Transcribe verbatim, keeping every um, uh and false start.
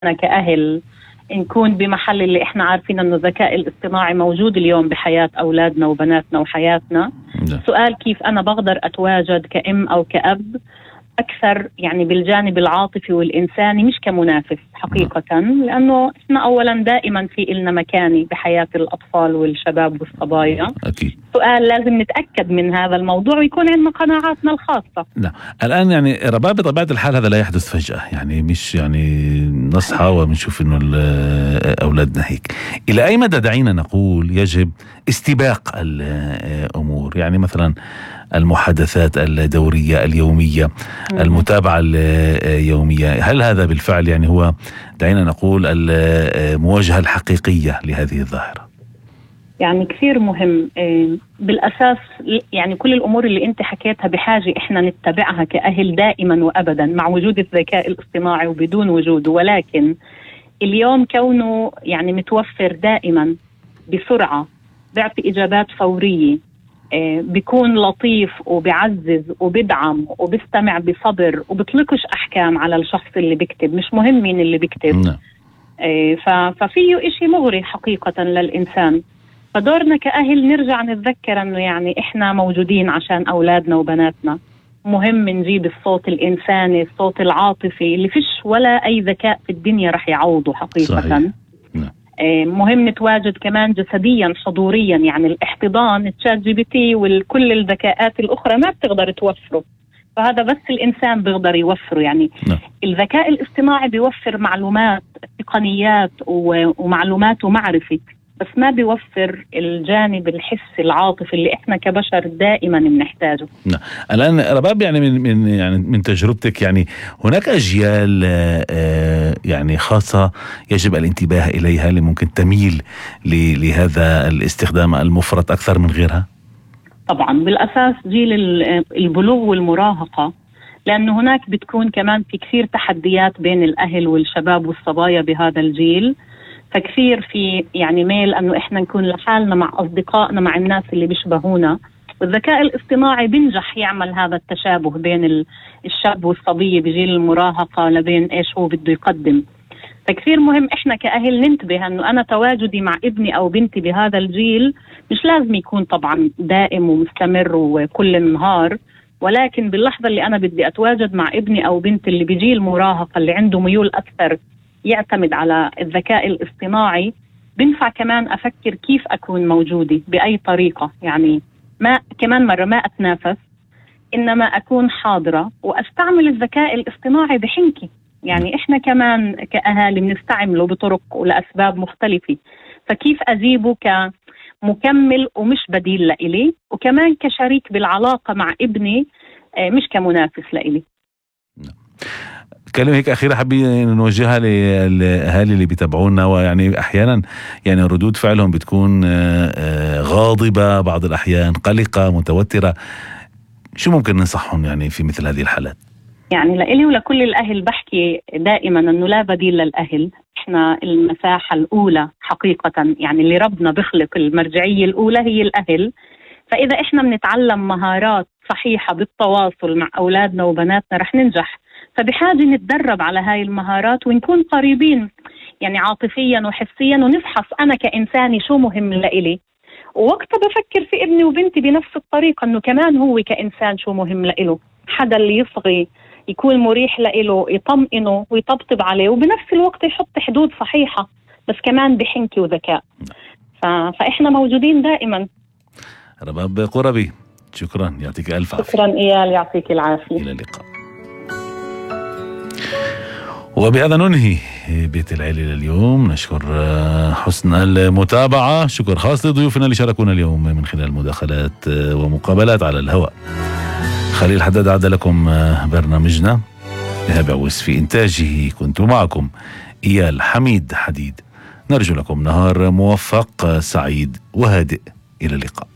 كأهل نكون بمحل اللي احنا عارفين انه الذكاء الاصطناعي موجود اليوم بحياة اولادنا وبناتنا وحياتنا. ده. سؤال كيف انا بقدر اتواجد كأم او كأب اكثر يعني بالجانب العاطفي والانساني مش كمنافس حقيقة، لانه احنا اولا دائما في إلنا مكاني بحياة الاطفال والشباب والصبايا. أكيد. سؤال لازم نتأكد من هذا الموضوع ويكون عندنا قناعاتنا الخاصة. لا الآن يعني رباب بطبيعة الحال هذا لا يحدث فجأة، يعني مش يعني نصحى ونشوف إنه أولادنا هيك. إلى أي مدى دعينا نقول يجب استباق الأمور، يعني مثلا المحادثات الدورية اليومية، المتابعة اليومية، هل هذا بالفعل يعني هو دعينا نقول المواجهة الحقيقية لهذه الظاهرة؟ يعني كثير مهم بالأساس. يعني كل الأمور اللي أنت حكيتها بحاجة إحنا نتبعها كأهل دائما وأبدا مع وجود الذكاء الاصطناعي وبدون وجوده، ولكن اليوم كونه يعني متوفر دائما بسرعة، بيعطي إجابات فورية، بيكون لطيف وبيعزز وبدعم وبيستمع بصبر وبطلقش أحكام على الشخص اللي بيكتب، مش مهم مين اللي بيكتب. ففيه إشي مغري حقيقة للإنسان. فدورنا كأهل نرجع نتذكر أنه يعني إحنا موجودين عشان أولادنا وبناتنا. مهم نجيب الصوت الإنساني، الصوت العاطفي اللي فيش ولا أي ذكاء في الدنيا رح يعوضه حقيقة. صحيح. مهم نتواجد كمان جسديا حضوريا، يعني الاحتضان الشات جي بي تي وكل الذكاءات الأخرى ما بتقدر توفره، فهذا بس الإنسان بيقدر يوفره. يعني لا. الذكاء الاصطناعي بيوفر معلومات تقنيات ومعلومات ومعرفة، بس ما بيوفر الجانب الحسي العاطفي اللي احنا كبشر دائما بنحتاجه. نعم. الآن رباب يعني من من يعني من تجربتك، يعني هناك أجيال يعني خاصة يجب الانتباه إليها اللي ممكن تميل لهذا الاستخدام المفرط أكثر من غيرها؟ طبعا بالأساس جيل البلوغ والمراهقة، لأن هناك بتكون كمان في كثير تحديات بين الأهل والشباب والصبايا بهذا الجيل، فكثير في يعني ميل أنه إحنا نكون لحالنا مع أصدقائنا مع الناس اللي بيشبهونا، والذكاء الاصطناعي بنجح يعمل هذا التشابه بين الشاب والصبية بجيل المراهقة لبين إيش هو بده يقدم. فكثير مهم إحنا كأهل ننتبه أنه أنا تواجدي مع ابني أو بنتي بهذا الجيل مش لازم يكون طبعا دائم ومستمر وكل النهار، ولكن باللحظة اللي أنا بدي أتواجد مع ابني أو بنتي اللي بيجي المراهقة اللي عنده ميول أكثر يعتمد على الذكاء الاصطناعي، بنفع كمان أفكر كيف أكون موجودة بأي طريقة. يعني ما كمان مرة ما أتنافس، إنما أكون حاضرة وأستعمل الذكاء الاصطناعي بحنكي. يعني إحنا كمان كأهالي بنستعمله بطرق ولأسباب مختلفة، فكيف أجيبه كمكمل ومش بديل لإلي، وكمان كشريك بالعلاقة مع ابني مش كمنافس لإلي. كلمة هيك أخيرة حابين نوجهها للأهالي اللي بيتابعونا، ويعني أحيانا يعني ردود فعلهم بتكون غاضبة، بعض الأحيان قلقة متوترة، شو ممكن ننصحهم يعني في مثل هذه الحالات؟ يعني لإلي ولكل الأهل بحكي دائما أنه لا بديل للأهل. إحنا المساحة الأولى حقيقة، يعني اللي ربنا بخلق المرجعية الأولى هي الأهل. فإذا إحنا بنتعلم مهارات صحيحة بالتواصل مع أولادنا وبناتنا رح ننجح. فبحاجة نتدرب على هاي المهارات ونكون قريبين يعني عاطفيا وحسيا، ونفحص أنا كإنساني شو مهم لإلي، ووقتها بفكر في ابني وبنتي بنفس الطريقة أنه كمان هو كإنسان شو مهم لإله. حدا اللي يصغي يكون مريح لإله، يطمئنه ويطبطب عليه، وبنفس الوقت يحط حدود صحيحة بس كمان بحنكي وذكاء. ف... فإحنا موجودين دائما. رباب قربي، شكرا، يعطيك ألف عافية. شكرا إيال، يعطيك العافية. إلى اللقاء. وبهذا ننهي بيت العيلة لليوم. نشكر حسن المتابعة، شكر خاص لضيوفنا اللي شاركونا اليوم من خلال مداخلات ومقابلات على الهواء. خليل حداد عاد لكم برنامجنا، إيهاب عويس في إنتاجه، كنت معكم إيال حميد حديد. نرجو لكم نهار موفق سعيد وهادئ، إلى اللقاء.